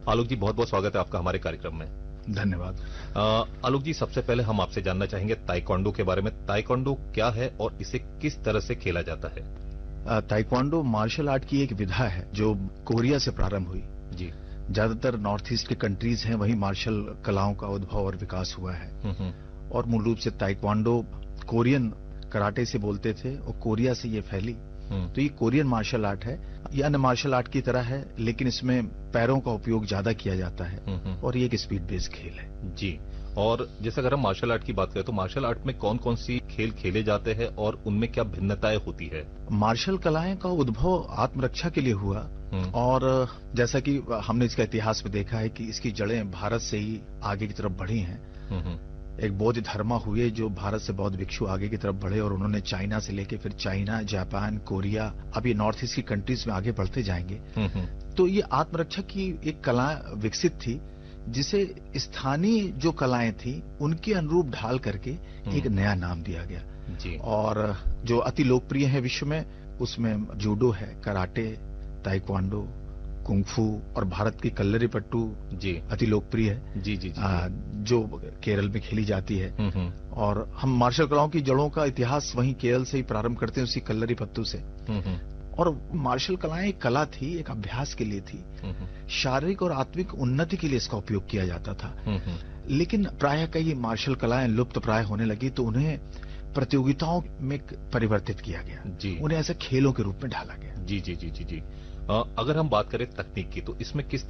आलोक जी, बहुत बहुत स्वागत है आपका हमारे कार्यक्रम में। धन्यवाद। आलोक जी, सबसे पहले हम आपसे जानना चाहेंगे ताइक्वांडो के बारे में। ताइक्वांडो क्या है और इसे किस तरह से खेला जाता है? ताइक्वांडो मार्शल आर्ट की एक विधा है जो कोरिया से प्रारंभ हुई। जी। ज्यादातर नॉर्थ ईस्ट के कंट्रीज हैं, वहीं मार्शल कलाओं का उद्भव और विकास हुआ है। और मूल रूप से ताइक्वांडो कोरियन कराटे से बोलते थे और कोरिया से ये फैली, तो ये कोरियन मार्शल आर्ट है। ये अन्य मार्शल आर्ट की तरह है, लेकिन इसमें पैरों का उपयोग ज्यादा किया जाता है और ये एक स्पीड बेस्ड खेल है। जी। और जैसे अगर हम मार्शल आर्ट की बात करें तो मार्शल आर्ट में कौन कौन सी खेल खेले जाते हैं और उनमें क्या भिन्नताएं होती है? मार्शल कलाएं का उद्भव आत्मरक्षा के लिए हुआ और जैसा कि हमने इसका इतिहास में देखा है कि इसकी जड़ें भारत से ही आगे की तरफ बढ़ी हैं। एक बौद्ध धर्मा हुए जो भारत से बौद्ध भिक्षु आगे की तरफ बढ़े और उन्होंने चाइना से लेके फिर चाइना, जापान, कोरिया, अब ये नॉर्थ ईस्ट की कंट्रीज में आगे बढ़ते जाएंगे। तो ये आत्मरक्षा की एक कला विकसित थी जिसे स्थानीय जो कलाएं थी उनके अनुरूप ढाल करके एक नया नाम दिया गया। जी। और जो अति लोकप्रिय है विश्व में, उसमें जूडो है, कराटे, ताइक्वांडो, कुंफू और भारत की कल्लरी पट्टू जी अति लोकप्रिय है। जी जी, जी, जो केरल में खेली जाती है। और हम मार्शल कलाओं की जड़ों का इतिहास वहीं केरल से ही प्रारंभ करते हैं, उसी कल्लरी पट्टू से। और मार्शल कलाएं एक कला थी, एक अभ्यास के लिए थी। शारीरिक और आत्मिक उन्नति के लिए इसका उपयोग किया जाता था। लेकिन प्रायः कई मार्शल कलाएं लुप्त प्राय होने लगी तो उन्हें प्रतियोगिताओं में परिवर्तित किया गया। जी। उन्हें ऐसे खेलों के रूप में ढाला गया। जी जी जी जी जी। अगर हम बात करें तकनीक की तो इसमें किस